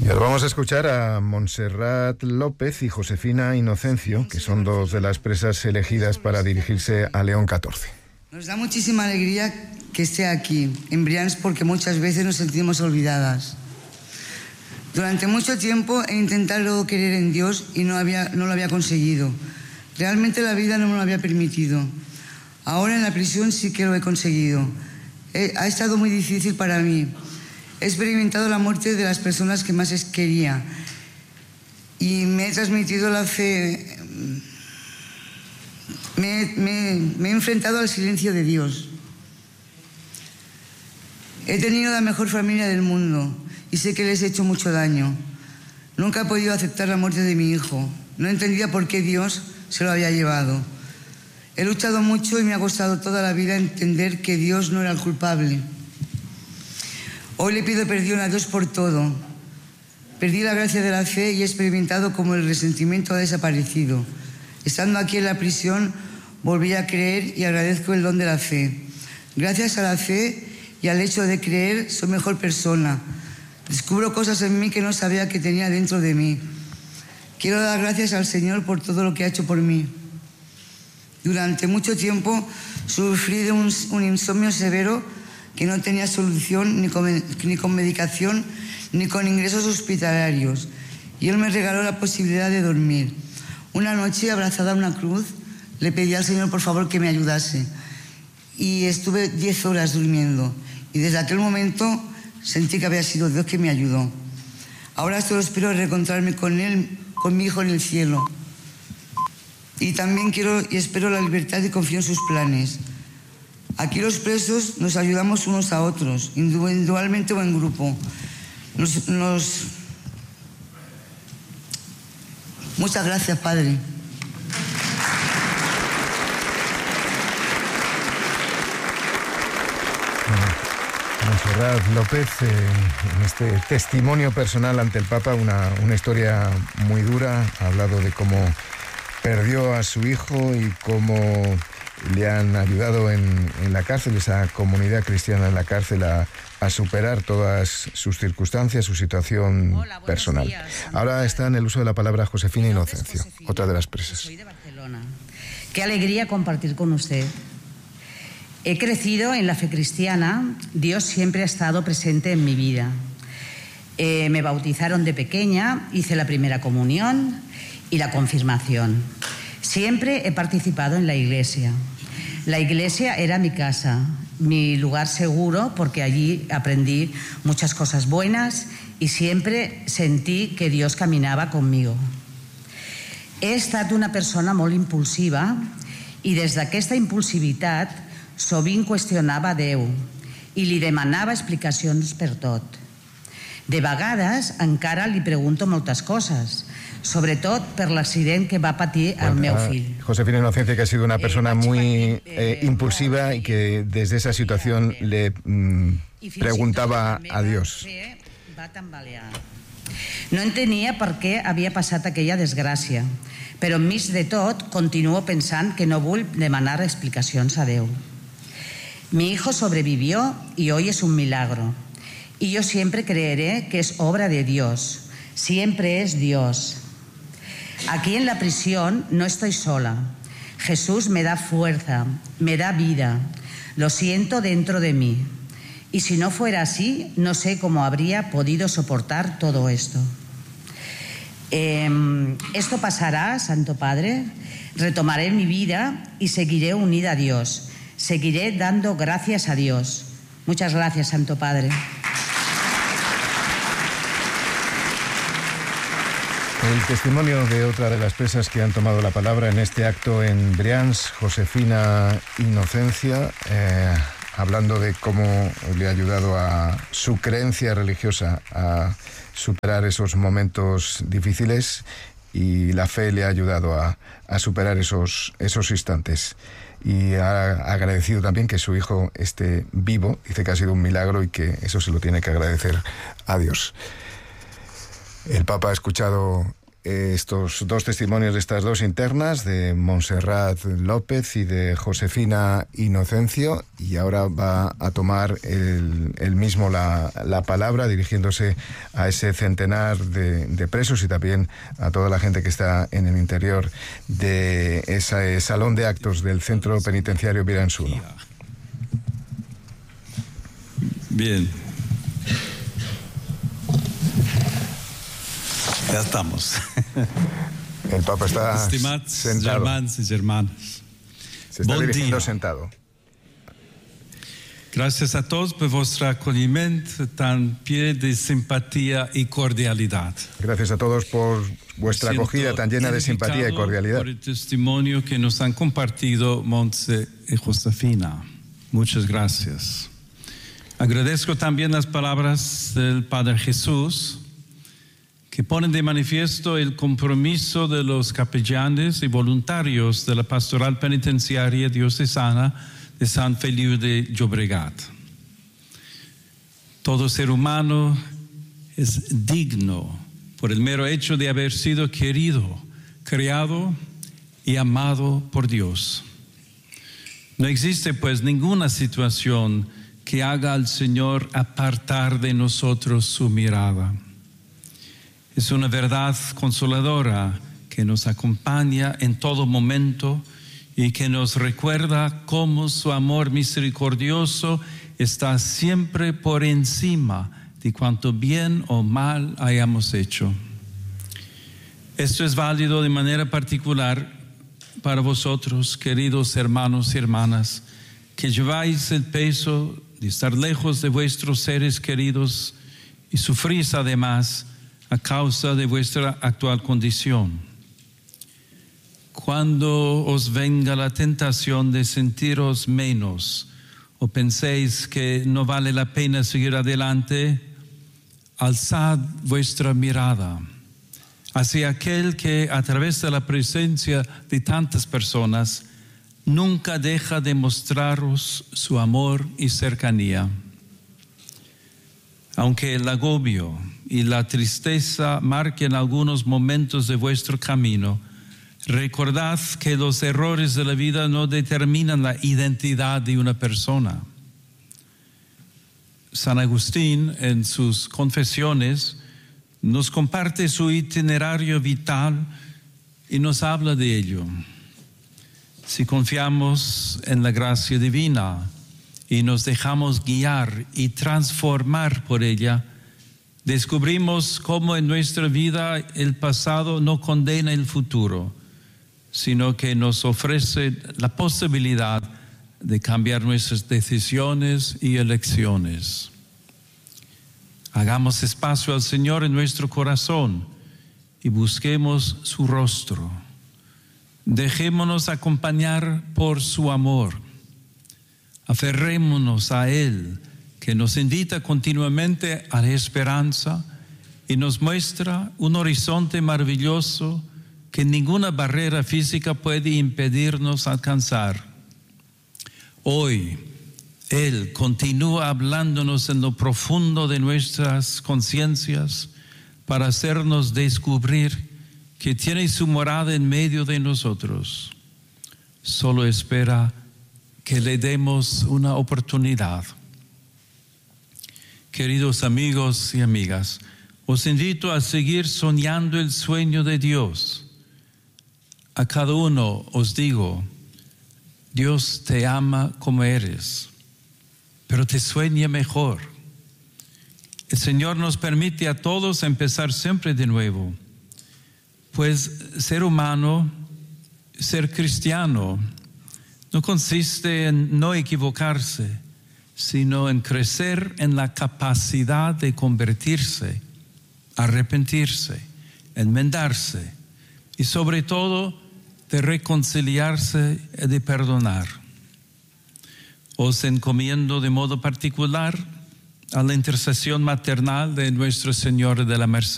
Y ahora vamos a escuchar a Montserrat López y Josefina Inocencio, que son dos de las presas elegidas para dirigirse a León XIV. Nos da muchísima alegría que esté aquí, en Brians, porque muchas veces nos sentimos olvidadas. Durante mucho tiempo he intentado querer en Dios y no lo había conseguido. Realmente la vida no me lo había permitido. Ahora en la prisión sí que lo he conseguido. Ha estado muy difícil para mí. He experimentado la muerte de las personas que más quería y me he transmitido la fe. Me he enfrentado al silencio de Dios. He tenido la mejor familia del mundo y sé que les he hecho mucho daño. Nunca he podido aceptar la muerte de mi hijo. No entendía por qué Dios se lo había llevado. He luchado mucho y me ha costado toda la vida entender que Dios no era el culpable. Hoy le pido perdón a Dios por todo. Perdí la gracia de la fe y he experimentado como el resentimiento ha desaparecido. Estando aquí en la prisión, volví a creer y agradezco el don de la fe. Gracias a la fe y al hecho de creer, soy mejor persona. Descubro cosas en mí que no sabía que tenía dentro de mí. Quiero dar gracias al Señor por todo lo que ha hecho por mí. Durante mucho tiempo sufrí de un insomnio severo que no tenía solución ni con medicación ni con ingresos hospitalarios. Y Él me regaló la posibilidad de dormir. Una noche, abrazada a una cruz, le pedí al Señor por favor que me ayudase. Y estuve 10 horas durmiendo. Y desde aquel momento sentí que había sido Dios que me ayudó. Ahora solo espero reencontrarme con Él, con mi hijo en el cielo. Y también quiero y espero la libertad y confío en sus planes. Aquí los presos nos ayudamos unos a otros, individualmente o en grupo. Muchas gracias, Padre. Montserrat López, en este testimonio personal ante el Papa, una historia muy dura. Ha hablado de cómo perdió a su hijo y cómo le han ayudado en la cárcel, esa comunidad cristiana en la cárcel, a superar todas sus circunstancias, su situación personal. Días. Ahora está en el uso de la palabra Josefina Inocencio, otra de las presas. Soy de Barcelona. Qué alegría compartir con usted. He crecido en la fe cristiana. Dios siempre ha estado presente en mi vida. Me bautizaron de pequeña, hice la primera comunión y la confirmación. Siempre he participado en la iglesia. La iglesia era mi casa, mi lugar seguro, porque allí aprendí muchas cosas buenas y siempre sentí que Dios caminava conmigo. He estat una persona molt impulsiva i des d'aquesta impulsivitat sovint qüestionava Déu i li demanava explicacions per tot. De vegades encara li pregunto moltes coses, sobretot per l'accident que va patir el meu fill. Josefina Inocencio, que ha sido una persona muy impulsiva y que desde esa situación le preguntaba a Dios. No entenia per què havia passat aquella desgràcia, però enmig de tot continuo pensant que no vull demanar explicacions a Déu. Mi hijo sobrevivió y hoy es un milagro. Y yo siempre creeré que es obra de Dios. Siempre es Dios. Aquí en la prisión no estoy sola. Jesús me da fuerza, me da vida. Lo siento dentro de mí. Y si no fuera así, no sé cómo habría podido soportar todo esto. Esto pasará, Santo Padre. Retomaré mi vida y seguiré unida a Dios. Seguiré dando gracias a Dios. Muchas gracias, Santo Padre. El testimonio de otra de las presas que han tomado la palabra en este acto en Brians, Josefina Inocencia, hablando de cómo le ha ayudado a su creencia religiosa a superar esos momentos difíciles, y la fe le ha ayudado a superar esos instantes. Y ha agradecido también que su hijo esté vivo. Dice que ha sido un milagro y que eso se lo tiene que agradecer a Dios. El Papa ha escuchado estos dos testimonios de estas dos internas, de Montserrat López y de Josefina Inocencio, y ahora va a tomar el mismo la palabra, dirigiéndose a ese centenar de presos y también a toda la gente que está en el interior de ese salón de actos del centro penitenciario Biransuno. Bien. Ya estamos. El Papa está Estimats sentado. germans y germanas. Se está Bon dirigiendo dia. sentado. Gracias a todos por vuestro acogimiento tan lleno de simpatía y cordialidad. Gracias a todos por vuestra acogida tan llena de simpatía y cordialidad. Por el testimonio que nos han compartido Montse y Josefina. Muchas gracias. Agradezco también las palabras del Padre Jesús, que ponen de manifiesto el compromiso de los capellanes y voluntarios de la Pastoral Penitenciaria Diocesana de San Feliu de Llobregat. Todo ser humano es digno por el mero hecho de haber sido querido, creado y amado por Dios. No existe pues ninguna situación que haga al Señor apartar de nosotros su mirada. Es una verdad consoladora que nos acompaña en todo momento y que nos recuerda cómo su amor misericordioso está siempre por encima de cuanto bien o mal hayamos hecho. Esto es válido de manera particular para vosotros, queridos hermanos y hermanas, que lleváis el peso de estar lejos de vuestros seres queridos y sufrís además a causa de vuestra actual condición. Cuando os venga la tentación de sentiros menos o penséis que no vale la pena seguir adelante, alzad vuestra mirada hacia aquel que a través de la presencia de tantas personas nunca deja de mostraros su amor y cercanía. Aunque el agobio y la tristeza marquen algunos momentos de vuestro camino, recordad que los errores de la vida no determinan la identidad de una persona. San Agustín, en sus Confesiones, nos comparte su itinerario vital y nos habla de ello. Si confiamos en la gracia divina y nos dejamos guiar y transformar por ella, descubrimos cómo en nuestra vida el pasado no condena el futuro, sino que nos ofrece la posibilidad de cambiar nuestras decisiones y elecciones. Hagamos espacio al Señor en nuestro corazón y busquemos su rostro. Dejémonos acompañar por su amor. Aferrémonos a Él, que nos invita continuamente a la esperanza y nos muestra un horizonte maravilloso que ninguna barrera física puede impedirnos alcanzar. Hoy, Él continúa hablándonos en lo profundo de nuestras conciencias para hacernos descubrir que tiene su morada en medio de nosotros. Solo espera que le demos una oportunidad. Queridos amigos y amigas, os invito a seguir soñando el sueño de Dios. A cada uno os digo, Dios te ama como eres, pero te sueña mejor. El Señor nos permite a todos empezar siempre de nuevo, pues ser humano, ser cristiano, no consiste en no equivocarse, sino en crecer en la capacidad de convertirse, arrepentirse, enmendarse y sobre todo de reconciliarse y de perdonar. Os encomiendo de modo particular a la intercesión maternal de Nuestra Señora de la Merced.